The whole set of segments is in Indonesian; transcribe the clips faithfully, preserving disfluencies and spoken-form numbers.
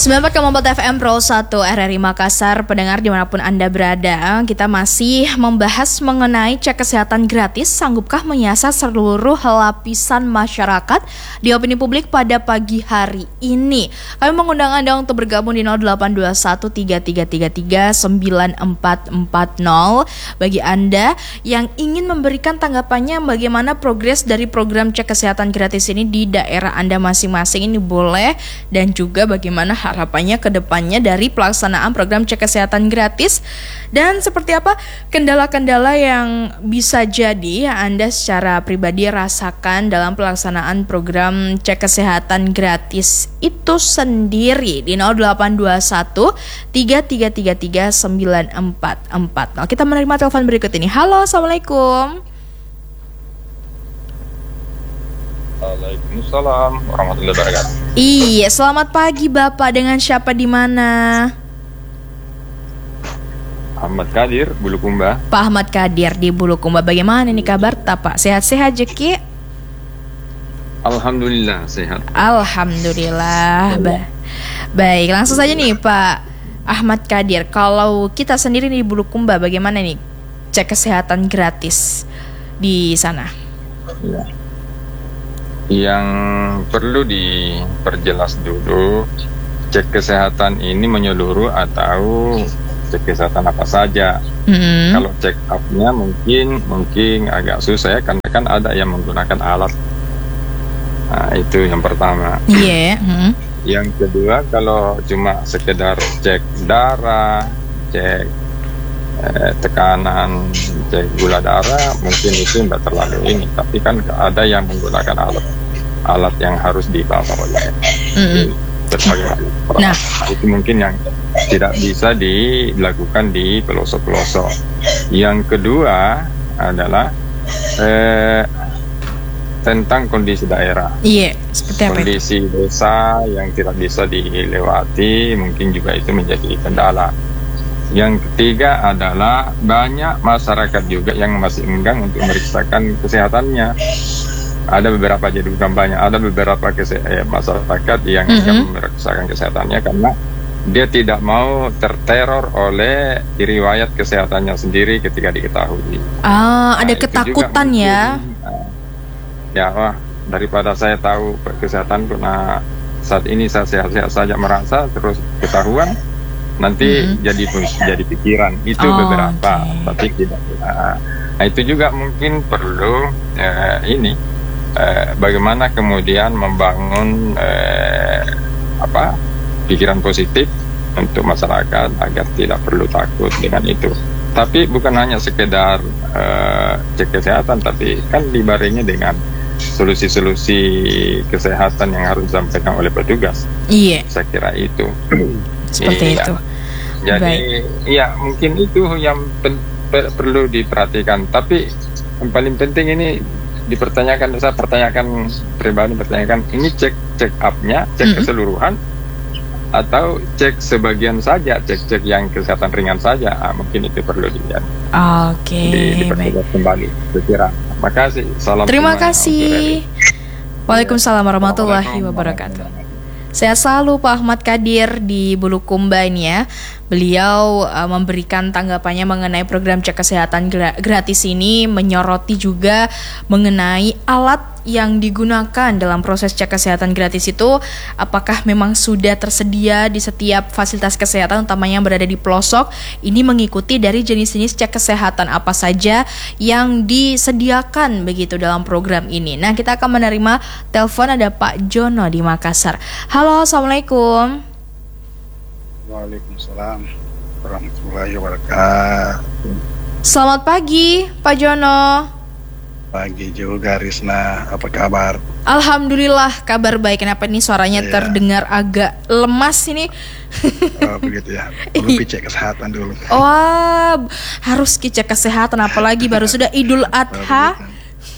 sembilan puluh empat koma empat F M Pro satu R R I Makassar, pendengar dimanapun Anda berada, kita masih membahas mengenai cek kesehatan gratis, sanggupkah menyasar seluruh lapisan masyarakat di opini publik pada pagi hari ini. Kami mengundang Anda untuk bergabung di nol delapan dua satu tiga tiga tiga tiga sembilan empat empat nol. Bagi Anda yang ingin memberikan tanggapannya bagaimana progres dari program cek kesehatan gratis ini di daerah Anda masing-masing, ini boleh, dan juga bagaimana harapannya ke depannya dari pelaksanaan program cek kesehatan gratis, dan seperti apa kendala-kendala yang bisa jadi Anda secara pribadi rasakan dalam pelaksanaan program cek kesehatan gratis itu sendiri di nol delapan dua satu tiga tiga tiga tiga sembilan empat empat nol. Kita menerima telepon berikut ini. Halo, Assalamualaikum. Waalaikumsalam warahmatullahi wabarakatuh. Iya, selamat pagi Bapak. Dengan siapa di mana? Ahmad Kadir, Bulukumba. Pak Ahmad Kadir di Bulukumba. Bagaimana nih kabar Pak? Sehat-sehat Jeki? Alhamdulillah sehat. Alhamdulillah. Ba- Baik, langsung saja nih Pak Ahmad Kadir. Kalau kita sendiri di Bulukumba, bagaimana nih cek kesehatan gratis di sana? Ya. Yang perlu diperjelas dulu, cek kesehatan ini menyeluruh atau cek kesehatan apa saja. Mm-hmm. Kalau check up-nya mungkin mungkin agak susah ya, karena kan ada yang menggunakan alat. Nah, itu yang pertama. Iya. Yeah. Mm-hmm. Yang kedua, kalau cuma sekedar cek darah, cek eh, tekanan, cek gula darah, mungkin itu tidak terlalu ini. Tapi kan ada yang menggunakan alat alat yang harus dibawa oleh mm-hmm. berbagai nah. Itu mungkin yang tidak bisa dilakukan di pelosok-pelosok. Yang kedua adalah eh, tentang kondisi daerah. Iya, seperti apa kondisi itu? Desa yang tidak bisa dilewati, mungkin juga itu menjadi kendala. Yang ketiga adalah banyak masyarakat juga yang masih enggan untuk memeriksakan kesehatannya. Ada beberapa, jadi bukan banyak, ada beberapa kese- eh, masyarakat yang mm-hmm. enggan memeriksakan kesehatannya karena dia tidak mau terteror oleh riwayat kesehatannya sendiri ketika diketahui. Ah, nah, ada ketakutan mungkin, ya. Nah, ya, wah, daripada saya tahu kesehatanku, nah saat ini saya sehat-sehat saja merasa, terus ketahuan, nanti mm-hmm. jadi jadi pikiran. Itu oh, beberapa, okay. Tapi tidak. Nah, nah, itu juga mungkin perlu eh, ini. Eh, bagaimana kemudian membangun eh, apa pikiran positif untuk masyarakat agar tidak perlu takut dengan itu. Tapi bukan hanya sekedar eh, cek kesehatan, tapi kan dibarengi dengan solusi-solusi kesehatan yang harus disampaikan oleh petugas. Iya. Saya kira itu. Seperti iya. itu. Jadi ya mungkin itu yang pen- per- perlu diperhatikan. Tapi yang paling penting ini dipertanyakan, saya pertanyakan pribadi, pertanyakan ini cek cek up-nya, cek mm-hmm. keseluruhan atau cek sebagian saja, cek-cek yang kesehatan ringan saja. Ah, mungkin itu perlu dilihat. Oke, okay, diperjelas kembali. Sekira. Makasih. Salam. Terima kasih. Waalaikumsalam warahmatullahi wabarakatuh. Sehat selalu Pak Ahmad Kadir di Bulukumba ini ya. Beliau uh, memberikan tanggapannya mengenai program cek kesehatan gra- gratis ini, menyoroti juga mengenai alat yang digunakan dalam proses cek kesehatan gratis itu, apakah memang sudah tersedia di setiap fasilitas kesehatan, utamanya yang berada di pelosok. Ini mengikuti dari jenis-jenis cek kesehatan apa saja yang disediakan begitu dalam program ini. Nah, kita akan menerima telepon, ada Pak Jono di Makassar. Halo, Assalamualaikum. Waalaikumsalam warahmatullahi wabarakatuh. Selamat pagi Pak Jono. Pagi juga Risna, apa kabar? Alhamdulillah kabar baik. Kenapa nih suaranya yeah. terdengar agak lemas ini? Oh begitu ya, perlu cek kesehatan dulu. Wah, oh, harus cek kesehatan, apalagi baru sudah Idul Adha. Oh,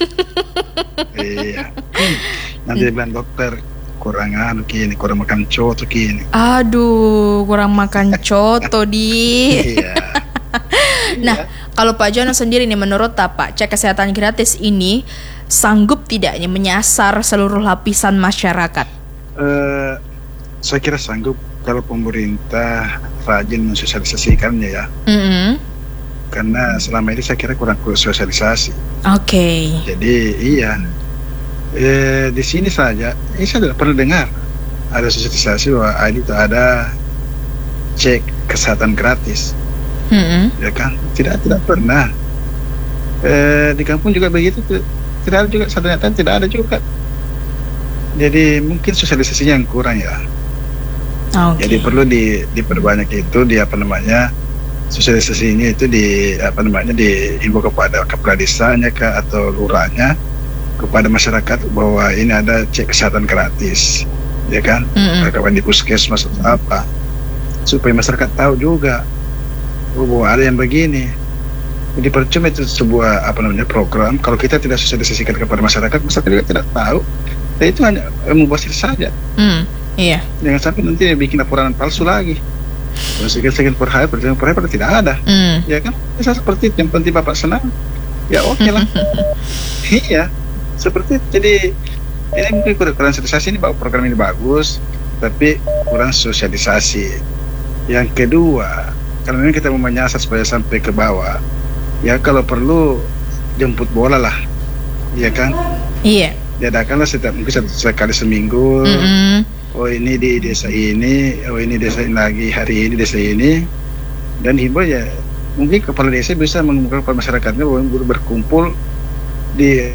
iya. Nanti bilang dokter kurang anu kini, kurang makan coto kini. Aduh, kurang makan coto di. Iya. Nah, kalau Pak Jono sendiri nih, menurut Pak, cek kesehatan gratis ini sanggup tidak ini menyasar seluruh lapisan masyarakat? Uh, saya kira sanggup kalau pemerintah rajin mensosialisasikannya ya. Mm-hmm. Karena selama ini saya kira kurang sosialisasi. Oke. Okay. Jadi iya, eh, di sini saja, ini saya tidak pernah dengar ada sosialisasi bahwa itu ada cek kesehatan gratis. Mm-hmm. Ya kan, tidak tidak pernah. Eh, di kampung juga begitu, tidak ada juga, ternyata tidak ada juga. Jadi mungkin sosialisasinya yang kurang ya. Okay. Jadi perlu di, diperbanyak itu di apa namanya sosialisasi ini itu di apa namanya diimbau kepada kepala desanya kah atau lurahnya kepada masyarakat bahwa ini ada cek kesehatan gratis, ya kan? Mm-hmm. Kapan di puskesmas atau apa, supaya masyarakat tahu juga oh, bahwa ada yang begini. Jadi percuma itu sebuah apa namanya program kalau kita tidak sosialisasikan kepada masyarakat, masyarakat juga tidak tahu. Dan itu hanya mubazir saja. Mm, iya. Jangan sampai nanti bikin laporan palsu lagi. Kalau sekian per hari, per hari pada tidak ada. Mm. Ya kan? Bisa seperti itu. Yang penting Bapak senang. Ya oke okay lah. Iya. Seperti itu. Jadi ini mungkin kurang sosialisasi ini, program ini bagus, tapi kurang sosialisasi. Yang kedua, kalau memang kita mau menyasar supaya sampai ke bawah, ya kalau perlu jemput bola lah, ya kan? Iya. Diadakanlah setiap mungkin satu sekali seminggu. Mm-hmm. Oh ini di desa ini, oh ini desa ini lagi, hari ini desa ini, dan himbau ya mungkin kepala desa bisa mengumumkan kepada masyarakatnya bahwa berkumpul di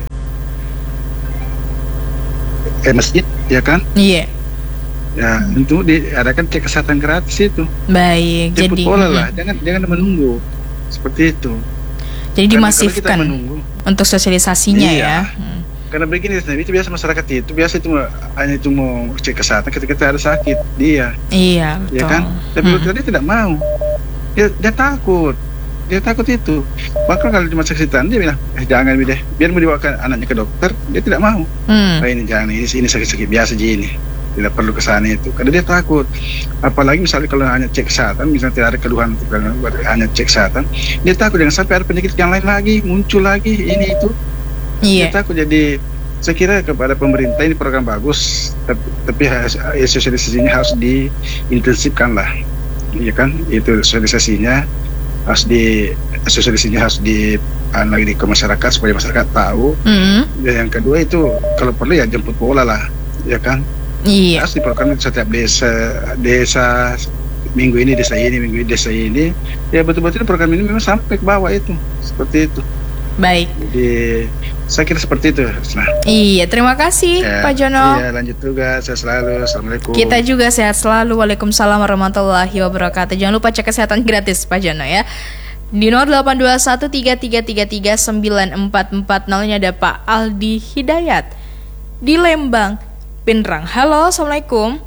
eh, masjid, ya kan? Iya. Ya untuk diadakan cek kesehatan gratis itu. Baik. Jemput jadi bola mm-hmm. lah, jangan jangan menunggu seperti itu. Jadi Karena dimasifkan untuk sosialisasinya iya. ya. Karena begini, itu biasa masyarakat itu biasa itu hanya itu mau cek kesehatan ketika kita ada sakit dia. Iya, betul. Ya kan? Tapi hmm. dokter dia tidak mau. Dia, dia takut. Dia takut itu. Bahkan kalau di masa kesehatan dia bilang, eh, jangan deh. Biar mau dibawa anaknya ke dokter, dia tidak mau. Hmm. Oh, ini jangan, ini, ini sakit-sakit biasa aja ini. Tidak perlu ke sana itu. Karena dia takut. Apalagi misalnya kalau hanya cek kesehatan, misalnya tidak ada keluhan hanya cek kesehatan, dia takut jangan sampai ada penyakit yang lain lagi muncul lagi ini itu. Iya. Kita aku jadi saya kira kepada pemerintah ini program bagus, tapi, tapi harus, ya, sosialisasinya harus diintensifkan lah, ya kan? Itu sosialisasinya harus di sosialisasinya harus di lagi di ke masyarakat supaya masyarakat tahu. Mm-hmm. Dan yang kedua itu kalau perlu ya jemput bola lah, ya kan? Iya. Harus diprogram setiap desa, desa minggu ini desa ini, minggu ini desa ini, ya betul-betul program ini memang sampai ke bawah itu, seperti itu. Baik. Jadi saya kira seperti itu. Nah. Iya, terima kasih ya, Pak Jono. Iya, lanjut juga. Sehat selalu. Assalamualaikum. Kita juga sehat selalu. Waalaikumsalam warahmatullahi wabarakatuh. Jangan lupa cek kesehatan gratis Pak Jono ya. Di nol delapan dua satu tiga tiga tiga tiga sembilan empat empat nol nya ada Pak Aldi Hidayat di Lembang, Pinrang. Halo, Assalamualaikum.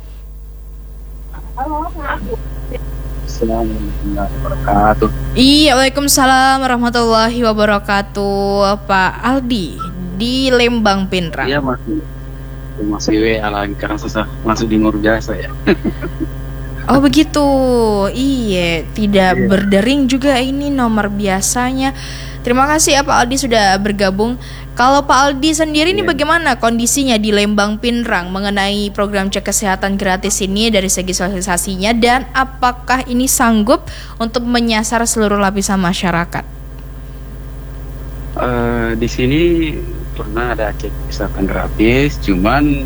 Halo, Assalamualaikum warahmatullahi wabarakatuh. Iya, waalaikumsalam warahmatullahi wabarakatuh. Pak Aldi di Lembang, Pinrang. Iya, masih masih W A lagi karena susah masuk di nomor biasa ya. Oh begitu. Iya, tidak iya. berdering juga ini nomor biasanya. Terima kasih ya Pak Aldi sudah bergabung. Kalau Pak Aldi sendiri ini yeah. bagaimana kondisinya di Lembang Pinrang mengenai program cek kesehatan gratis ini dari segi sosialisasinya, dan apakah ini sanggup untuk menyasar seluruh lapisan masyarakat? Uh, di sini pernah ada cek kesehatan gratis, cuman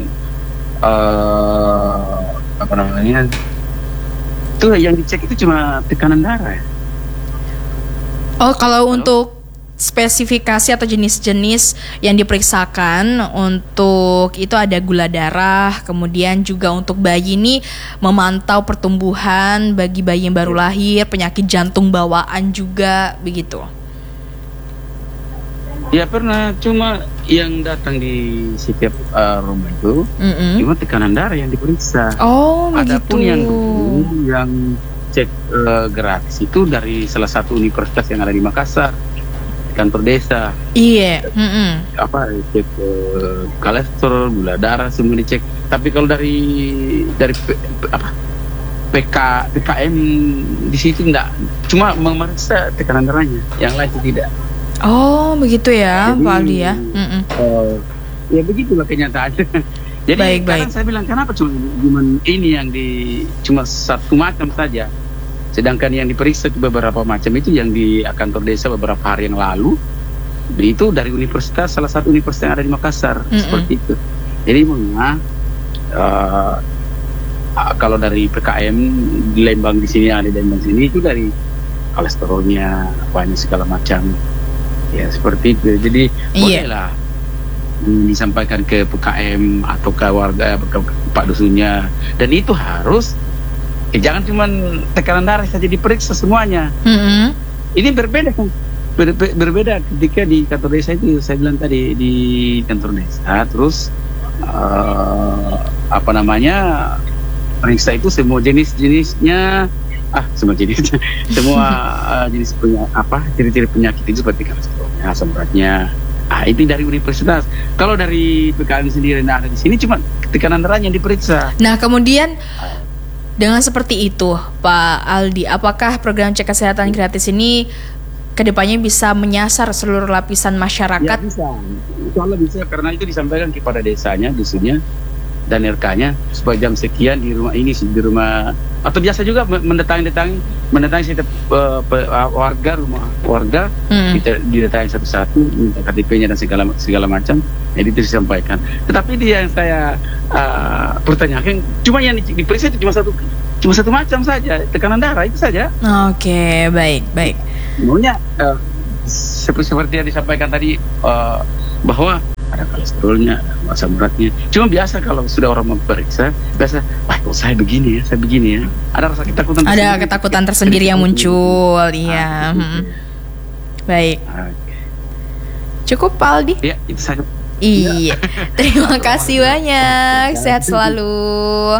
uh, apa namanya itu yang dicek itu cuma tekanan darah. Oh, kalau Halo? Untuk spesifikasi atau jenis-jenis yang diperiksakan untuk itu ada gula darah, kemudian juga untuk bayi ini memantau pertumbuhan bagi bayi yang baru lahir, penyakit jantung bawaan juga begitu. Ya pernah, cuma yang datang di setiap uh, rumah itu mm-hmm. cuma tekanan darah yang diperiksa. Oh begitu. Adapun yang yang cek uh, gratis itu dari salah satu universitas yang ada di Makassar, kantor desa. Iya. Mm-hmm. Apa cek uh, kolesterol, gula darah semua dicek. Tapi kalau dari dari P, apa P K P K M di situ enggak, cuma memeriksa tekanan darahnya, yang lain itu tidak. Oh begitu ya. Jadi, Pak Aldi ya. Uh, ya begitulah kenyataannya. Jadi Baik, kadang baik. saya bilang kenapa cuma cuma ini yang di cuma satu macam saja, sedangkan yang diperiksa beberapa macam itu yang di kantor desa beberapa hari yang lalu itu dari universitas, salah satu universitas yang ada di Makassar. Mm-mm. Seperti itu. Jadi memang uh, kalau dari P K M di Lembang di sini, ada di Lembang sini itu dari kolesterolnya banyak segala macam, ya seperti itu. Jadi Iya. bolehlah hmm, disampaikan ke P K M atau ke warga, ke Pak Dusunnya, dan itu harus eh, jangan cuma tekanan darah saja diperiksa semuanya. Mm-mm. Ini berbeda kan, Ber- ber- berbeda ketika di kantor desa itu saya bilang tadi, di kantor desa terus uh, apa namanya periksa itu semua jenis-jenisnya, ah semua jenis semua uh, jenis punya apa ciri-ciri penyakit itu seperti kolesterolnya, asam uratnya. Ah itu dari universitas. Kalau dari P K M sendiri yang ada di sini cuma tekanan darahnya yang diperiksa. Nah, kemudian dengan seperti itu, Pak Aldi, apakah program cek kesehatan gratis ini kedepannya bisa menyasar seluruh lapisan Ya masyarakat? bisa, soalnya bisa karena itu disampaikan kepada desanya, dusunnya dan R K-nya supaya jam sekian di rumah ini, di rumah, atau biasa juga mendatangi-datangi mendatangi setiap uh, pe- uh, warga rumah warga, Hmm. kita didatangi satu-satu, minta K T P-nya dan segala segala macam, jadi itu disampaikan. Tetapi dia yang saya uh, pertanyakan, cuma yang di- diperiksa itu cuma satu cuma satu macam saja, tekanan darah itu saja. Oke, baik, baik. Maunya uh, seperti seperti yang disampaikan tadi, uh, bahwa ada kolesterolnya, ada asam uratnya. Cuma biasa kalau sudah orang memeriksa, biasa, wah kok saya begini ya, saya begini ya. Ada rasa ketakutan. Ada tersendiri. ketakutan tersendiri yang muncul, iya. Ah, itu. Hmm. Baik, Oke. cukup Pak Aldi? Ya itu saja. Iya, terima kasih banyak. Sehat selalu.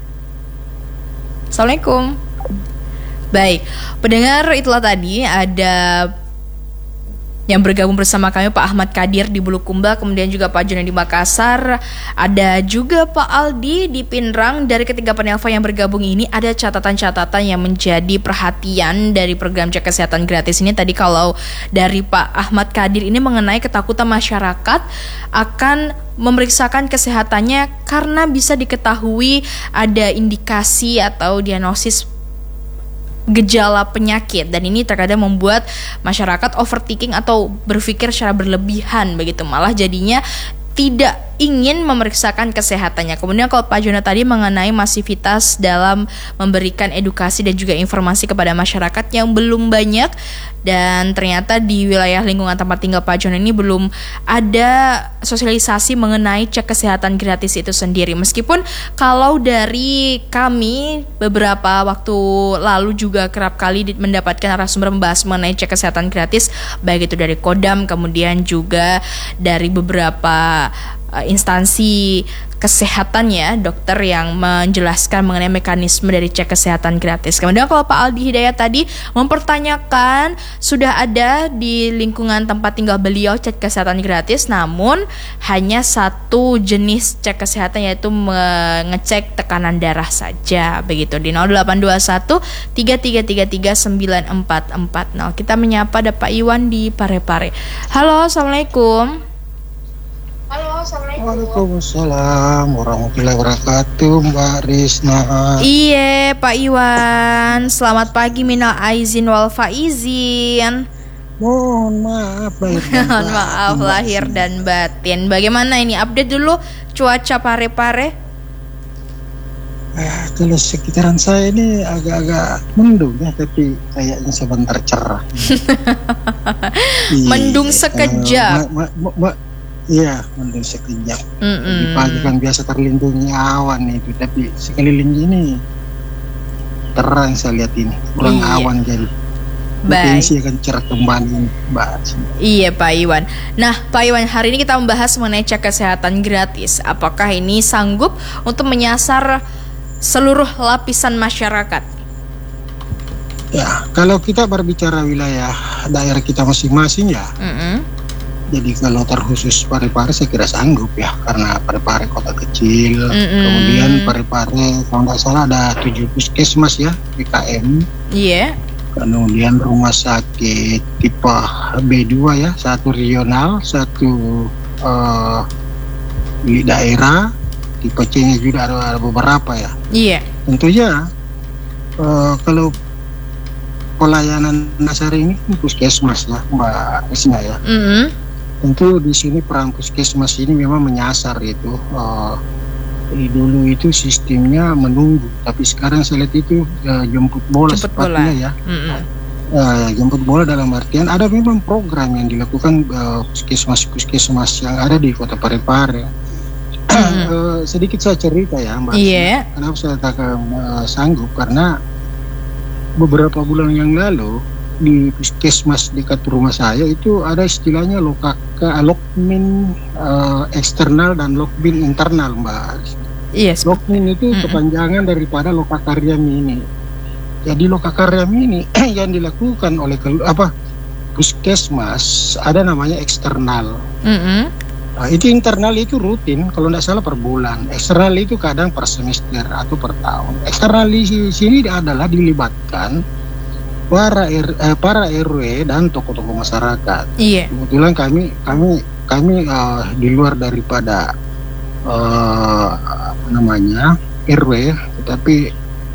Assalamualaikum. Baik, pendengar, itulah tadi ada yang bergabung bersama kami Pak Ahmad Kadir di Bulukumba, kemudian juga Pak Joni di Makassar, ada juga Pak Aldi di Pinrang. Dari ketiga penelpon yang bergabung ini ada catatan-catatan yang menjadi perhatian dari program cek kesehatan gratis ini. Tadi kalau dari Pak Ahmad Kadir ini mengenai ketakutan masyarakat akan memeriksakan kesehatannya karena bisa diketahui ada indikasi atau diagnosis gejala penyakit, dan ini terkadang membuat masyarakat overthinking atau berpikir secara berlebihan begitu, malah jadinya tidak ingin memeriksakan kesehatannya. Kemudian kalau Pak Jono tadi mengenai masivitas dalam memberikan edukasi dan juga informasi kepada masyarakat yang belum banyak, dan ternyata di wilayah lingkungan tempat tinggal Pak Jono ini belum ada sosialisasi mengenai cek kesehatan gratis itu sendiri. Meskipun kalau dari kami beberapa waktu lalu juga kerap kali mendapatkan narasumber membahas mengenai cek kesehatan gratis, baik itu dari Kodam, kemudian juga dari beberapa uh, instansi kesehatan ya, dokter yang menjelaskan mengenai mekanisme dari cek kesehatan gratis. Kemudian kalau Pak Aldi Hidayat tadi mempertanyakan, sudah ada di lingkungan tempat tinggal beliau cek kesehatan gratis, namun hanya satu jenis cek kesehatan, yaitu mengecek tekanan darah saja begitu, di nol delapan dua satu tiga tiga tiga tiga sembilan empat empat nol. Kita menyapa ada Pak Iwan di Parepare. Halo, Assalamualaikum. Halo, Assalamualaikum. Waalaikumsalam warahmatullahi wabarakatuh, Mbak Risna. Iya, Pak Iwan. Selamat pagi, minal aizin wal faizin. Mohon maaf lahir dan Mohon batin, maaf Mbak lahir Risna. dan batin. Bagaimana ini? Update dulu cuaca Parepare. Eh, kalau sekitaran saya ini agak-agak mendung ya, tapi kayaknya sebentar cerah. Iya, Mendung eh, sekejap. ma- ma- ma- Iya, mendung sekejap. Di Mm-mm. pagi kan biasa terlindungi awan itu, tapi sekeliling ini terang saya lihat ini, kurang Iya. awan jadi. Baik. Potensi akan cerah kembali, Mbak. Iya, Pak Iwan. Nah, Pak Iwan, hari ini kita membahas mengenai cek kesehatan gratis. Apakah ini sanggup untuk menyasar seluruh lapisan masyarakat? Ya, kalau kita berbicara wilayah daerah kita masing-masing ya, Mm-mm. jadi kalau terkhusus Parepare saya kira sanggup ya, karena Parepare kota kecil. Mm-mm. Kemudian Parepare kalau nggak salah ada tujuh puskesmas ya, P K M. Iya. Kemudian rumah sakit tipe B dua ya, satu regional, satu eh, di daerah. tipe C-nya juga ada, ada beberapa ya. Iya. Tentunya uh, kalau pelayanan dasar ini puskesmas ya Mbak Isna ya. Mm-hmm. Tentu di sini peran puskesmas ini memang menyasar itu. Uh, dulu itu sistemnya menunggu, tapi sekarang saya lihat itu uh, jemput bola Jemput sepatutnya bola. ya. Mm-hmm. Uh, jemput bola dalam artian ada memang program yang dilakukan uh, puskesmas-puskesmas yang ada di Kota Parepare. Mm-hmm. uh, sedikit saya cerita ya Mbak. Iya. Yeah. Kenapa saya katakan uh, sanggup, karena beberapa bulan yang lalu di puskesmas dekat rumah saya itu ada istilahnya lokaka, lokmin uh, eksternal dan lokmin internal Mbak. Yes. Lokmin itu mm-hmm. kepanjangan daripada lokakarya mini. Jadi lokakarya mini yang dilakukan oleh apa puskesmas ada namanya eksternal. Mm-hmm. Nah, itu internal itu rutin kalau tidak salah per bulan. Eksternal itu kadang per semester atau per tahun. Eksternal di sini adalah dilibatkan para R, eh, para R W dan tokoh-tokoh masyarakat. Iya. Kebetulan kami kami kami uh, di luar daripada uh, apa namanya R W, tetapi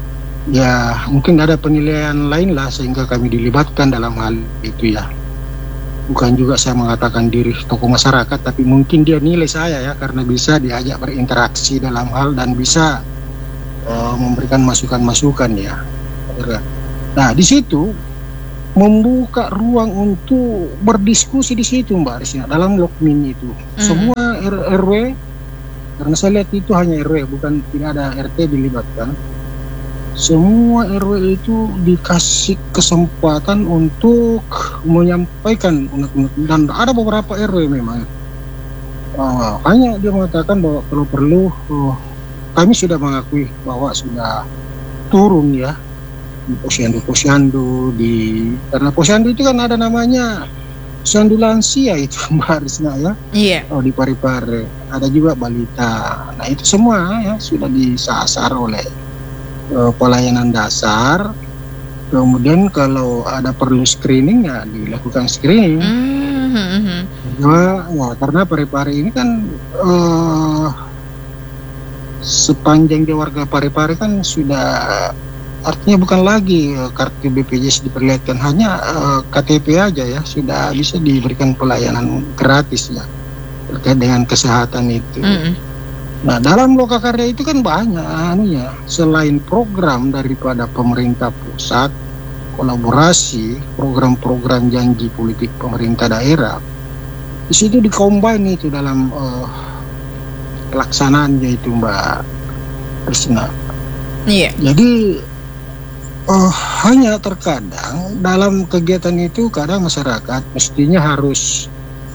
ya mungkin ada penilaian lain lah sehingga kami dilibatkan dalam hal itu ya. Bukan juga saya mengatakan diri tokoh masyarakat, tapi mungkin dia nilai saya ya karena bisa diajak berinteraksi dalam hal dan bisa uh, memberikan masukan-masukan ya. Nah, di situ membuka ruang untuk berdiskusi di situ Mbak Risina dalam lokmin itu. Mm. Semua R W, karena saya lihat itu hanya R W, bukan tidak ada R T dilibatkan. Semua R W itu dikasih kesempatan untuk menyampaikan unek-unek, dan ada beberapa R W memang. Uh, hanya dia mengatakan bahwa kalau perlu, uh, kami sudah mengakui bahwa sudah turun ya. Di posyandu-posyandu di karena posyandu itu kan ada namanya posyandu lansia itu Mbak Risna ya. Iya. Oh di Parepare ada juga balita. Nah itu semua ya sudah disasar oleh uh, pelayanan dasar. Kemudian kalau ada perlu screening ya dilakukan screening. Mm-hmm. Ya, ya karena Parepare ini kan uh, sepanjang dia warga Parepare kan sudah artinya bukan lagi uh, kartu B P J S diperlihatkan, hanya uh, K T P aja ya sudah bisa diberikan pelayanan gratis ya terkait dengan kesehatan itu. Mm-hmm. Nah dalam lokakarya itu kan banyak anunya, selain program daripada pemerintah pusat, kolaborasi, program-program janji politik pemerintah daerah, di situ dikombin itu dalam uh, pelaksanaannya itu Mbak Risna. Iya. Jadi Oh, hanya terkadang dalam kegiatan itu kadang masyarakat mestinya harus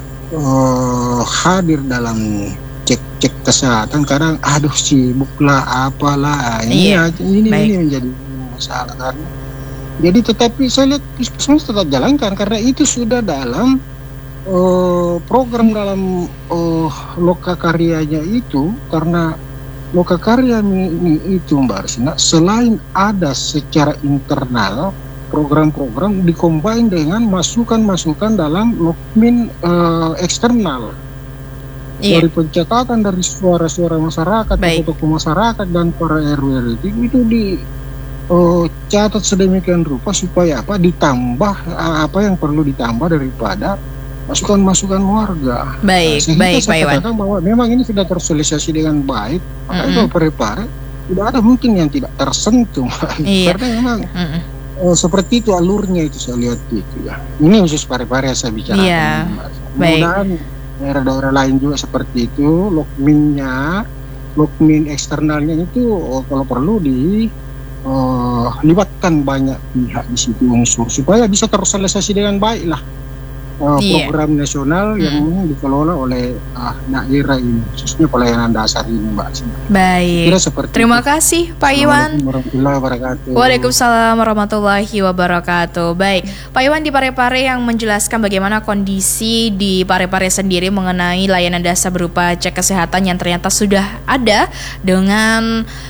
uh, hadir dalam cek-cek kesehatan. Kadang aduh sibuk lah apalah ini iya. ini, Baik. ini menjadi masalah karena jadi tetapi saya lihat puskesmas tetap jalankan karena itu sudah dalam uh, program dalam uh, lokakaryanya itu. Karena lokakarya ini itu Mbak Arsina selain ada secara internal program-program dikombin dengan masukan-masukan dalam lokmin uh, eksternal. Iya. Dari pencatatan dari suara-suara masyarakat, tokoh-tokoh masyarakat dan para R W itu itu di uh, catat sedemikian rupa supaya apa ditambah uh, apa yang perlu ditambah daripada masukan-masukan warga. Baik, nah, baik, Pak Iwan. Bahwa memang ini sudah tersosialisasi dengan baik. Makanya mm-hmm. kalau Parepare tidak ada mungkin yang tidak tersentuh. Iya. Karena memang mm-hmm. oh, seperti itu alurnya itu saya lihat itu ya. Ini khusus Parepare saya bicarakan. Iya. Mudah-mudahan daerah-daerah lain juga seperti itu. Lokminnya, lokmin eksternalnya itu oh, kalau perlu di oh, libatkan banyak pihak di situ unsur supaya bisa tersosialisasi dengan baik lah. Uh, iya. Program nasional hmm. yang dikelola oleh uh, daerah ini, khususnya pelayanan dasar ini Mbak. Baik. Terima itu. kasih Pak Iwan. Warahmatullahi wabarakatuh. Waalaikumsalam warahmatullahi wabarakatuh. Baik, Pak Iwan di Parepare yang menjelaskan bagaimana kondisi di Parepare sendiri mengenai layanan dasar berupa cek kesehatan yang ternyata sudah ada dengan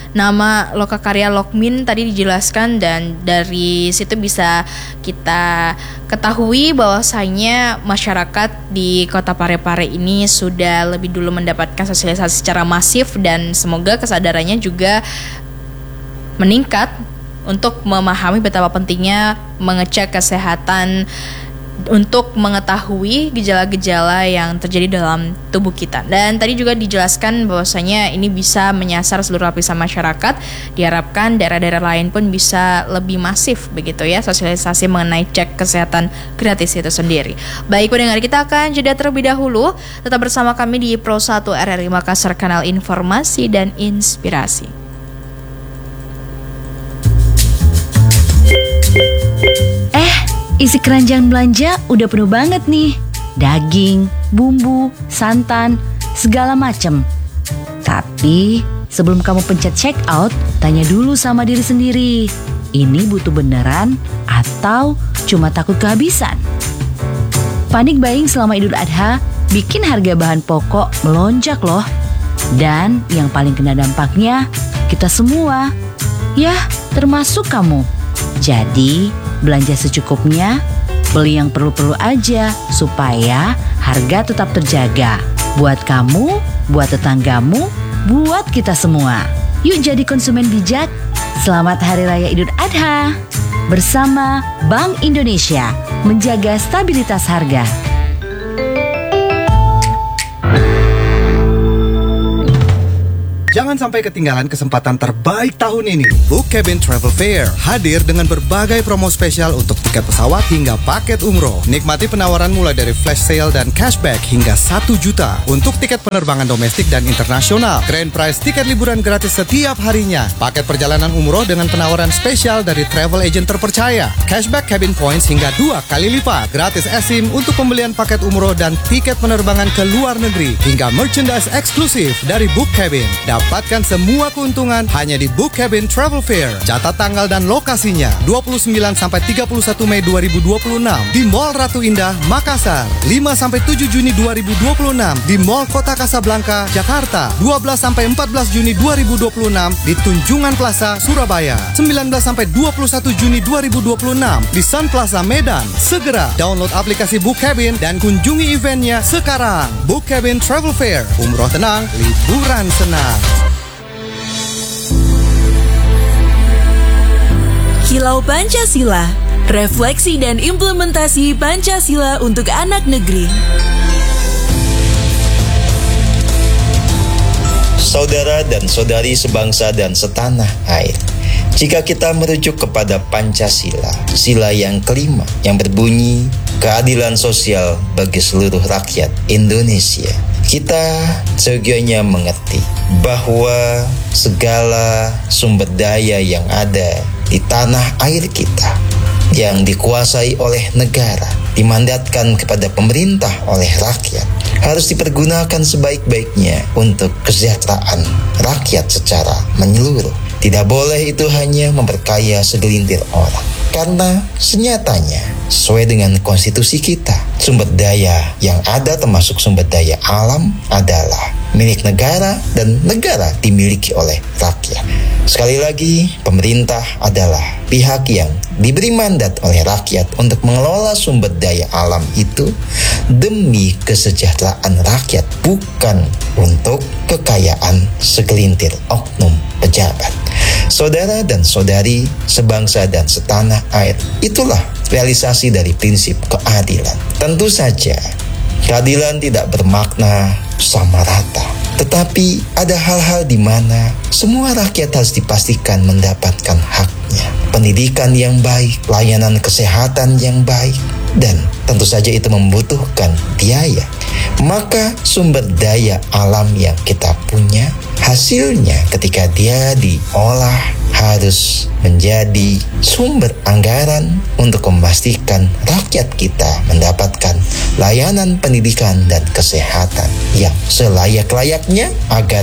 nama Lokakarya Lokmin tadi dijelaskan, dan dari situ bisa kita ketahui bahwasanya masyarakat di Kota Parepare ini sudah lebih dulu mendapatkan sosialisasi secara masif, dan semoga kesadarannya juga meningkat untuk memahami betapa pentingnya mengecek kesehatan untuk mengetahui gejala-gejala yang terjadi dalam tubuh kita. Dan tadi juga dijelaskan bahwasanya ini bisa menyasar seluruh lapisan masyarakat. Diharapkan daerah-daerah lain pun bisa lebih masif begitu ya sosialisasi mengenai cek kesehatan gratis itu sendiri. Baik pendengar, kita akan jeda terlebih dahulu. Tetap bersama kami di Pro satu R R I Makassar, kanal informasi dan inspirasi. Eh, isi keranjang belanja udah penuh banget nih. Daging, bumbu, santan, segala macem. Tapi sebelum kamu pencet check out, tanya dulu sama diri sendiri. Ini butuh beneran atau cuma takut kehabisan? Panik buying selama Idul Adha bikin harga bahan pokok melonjak loh. Dan yang paling kena dampaknya kita semua. Yah, termasuk kamu. Jadi belanja secukupnya, beli yang perlu-perlu aja supaya harga tetap terjaga. Buat kamu, buat tetanggamu, buat kita semua. Yuk jadi konsumen bijak. Selamat Hari Raya Idul Adha. Bersama Bank Indonesia, menjaga stabilitas harga. Jangan sampai ketinggalan kesempatan terbaik tahun ini. Book Cabin Travel Fair hadir dengan berbagai promo spesial untuk tiket pesawat hingga paket umroh. Nikmati penawaran mulai dari flash sale dan cashback hingga satu juta untuk tiket penerbangan domestik dan internasional. Grand prize tiket liburan gratis setiap harinya. Paket perjalanan umroh dengan penawaran spesial dari travel agent terpercaya. Cashback cabin points hingga dua kali lipat. Gratis eSIM untuk pembelian paket umroh dan tiket penerbangan ke luar negeri. Hingga merchandise eksklusif dari Book Cabin. Dapatkan semua keuntungan hanya di Book Cabin Travel Fair. Catat tanggal dan lokasinya dua puluh sembilan sampai tiga puluh satu Mei dua ribu dua puluh enam di Mall Ratu Indah, Makassar. lima sampai tujuh Juni dua ribu dua puluh enam di Mall Kota Kasablanka, Jakarta. dua belas sampai empat belas Juni dua ribu dua puluh enam di Tunjungan Plaza, Surabaya. sembilan belas sampai dua puluh satu Juni dua ribu dua puluh enam di Sun Plaza, Medan. Segera download aplikasi Book Cabin dan kunjungi eventnya sekarang. Book Cabin Travel Fair. Umroh tenang, liburan senang. Kilau Pancasila, refleksi dan implementasi Pancasila untuk anak negeri. Saudara dan saudari sebangsa dan setanah air, jika kita merujuk kepada Pancasila, sila yang kelima yang berbunyi keadilan sosial bagi seluruh rakyat Indonesia, kita seyogyanya mengerti bahwa segala sumber daya yang ada di tanah air kita yang dikuasai oleh negara, dimandatkan kepada pemerintah oleh rakyat, harus dipergunakan sebaik-baiknya untuk kesejahteraan rakyat secara menyeluruh. Tidak boleh itu hanya memperkaya segelintir orang. Karena senyatanya, sesuai dengan konstitusi kita, sumber daya yang ada termasuk sumber daya alam adalah milik negara dan negara dimiliki oleh rakyat. Sekali lagi, pemerintah adalah pihak yang diberi mandat oleh rakyat untuk mengelola sumber daya alam itu demi kesejahteraan rakyat, bukan untuk kekayaan segelintir oknum pejabat. Saudara dan saudari sebangsa dan setanah air, itulah realisasi dari prinsip keadilan. Tentu saja, keadilan tidak bermakna sama rata. Tetapi ada hal-hal di mana semua rakyat harus dipastikan mendapatkan haknya. Pendidikan yang baik, layanan kesehatan yang baik, dan tentu saja itu membutuhkan biaya. Maka sumber daya alam yang kita punya, hasilnya ketika dia diolah harus menjadi sumber anggaran untuk memastikan rakyat kita mendapatkan layanan pendidikan dan kesehatan yang selayak-layaknya agar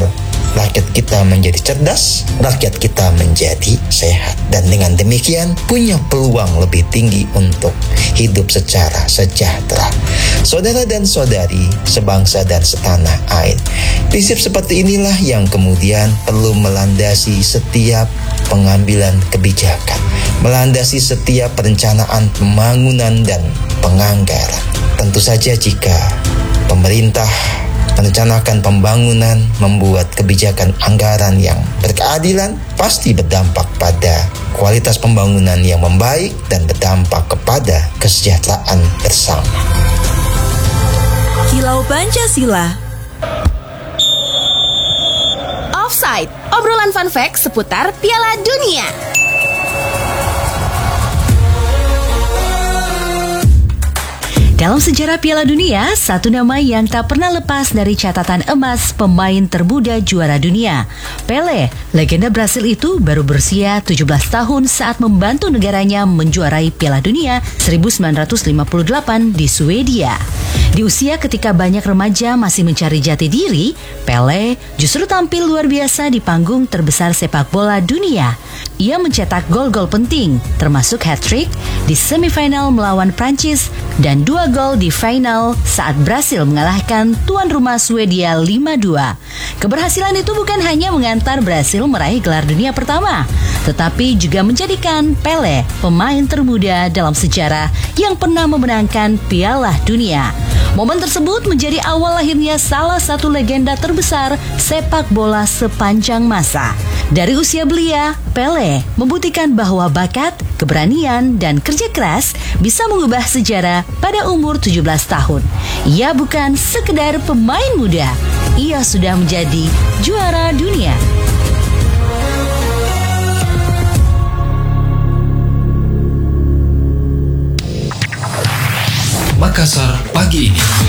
rakyat kita menjadi cerdas, rakyat kita menjadi sehat. Dan dengan demikian punya peluang lebih tinggi untuk hidup secara sejahtera. Saudara dan saudari, sebangsa dan setanah air, prinsip seperti inilah yang kemudian perlu melandasi setiap pengambilan kebijakan, melandasi setiap perencanaan pembangunan dan penganggaran. Tentu saja jika pemerintah merencanakan pembangunan, membuat kebijakan anggaran yang berkeadilan, pasti berdampak pada kualitas pembangunan yang membaik dan berdampak kepada kesejahteraan bersama. Kilau Pancasila. Offside, obrolan fun fact seputar Piala Dunia. Dalam sejarah Piala Dunia, satu nama yang tak pernah lepas dari catatan emas pemain termuda juara dunia. Pelé, legenda Brasil itu baru berusia tujuh belas tahun saat membantu negaranya menjuarai Piala Dunia seribu sembilan ratus lima puluh delapan di Swedia. Di usia ketika banyak remaja masih mencari jati diri, Pelé justru tampil luar biasa di panggung terbesar sepak bola dunia. Ia mencetak gol-gol penting, termasuk hat-trick di semifinal melawan Prancis dan dua gol di final saat Brasil mengalahkan tuan rumah Swedia lima dua. Keberhasilan itu bukan hanya mengantar Brasil meraih gelar dunia pertama, tetapi juga menjadikan Pelé pemain termuda dalam sejarah yang pernah memenangkan Piala Dunia. Momen tersebut menjadi awal lahirnya salah satu legenda terbesar sepak bola sepanjang masa. Dari usia belia, Pelé membuktikan bahwa bakat, keberanian, dan kerja keras bisa mengubah sejarah pada umur tujuh belas tahun. Ia bukan sekedar pemain muda, ia sudah menjadi juara dunia. Makassar pagi ini.